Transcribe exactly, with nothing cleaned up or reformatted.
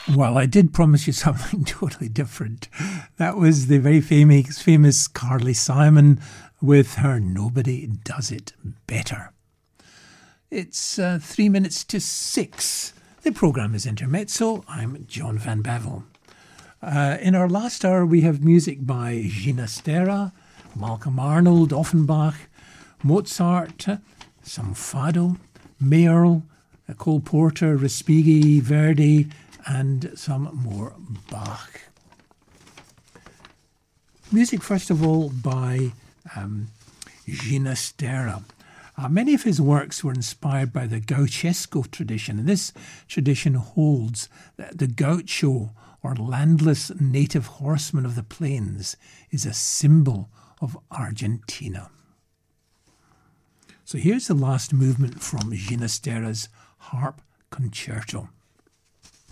Well, I did promise you something totally different. That was the very famous, famous Carly Simon with her Nobody Does It Better. It's uh, three minutes to six. The programme is Intermezzo. I'm John Van Bavel. Uh, in our last hour, we have music by Ginastera, Malcolm Arnold, Offenbach, Mozart, some Fado, Mayerl, Cole Porter, Respighi, Verdi, and some more Bach. Music, first of all, by um, Ginastera. Uh, many of his works were inspired by the Gauchesco tradition, and this tradition holds that the gaucho, or landless native horseman of the plains, is a symbol of Argentina. So here's the last movement from Ginastera's Harp Concerto.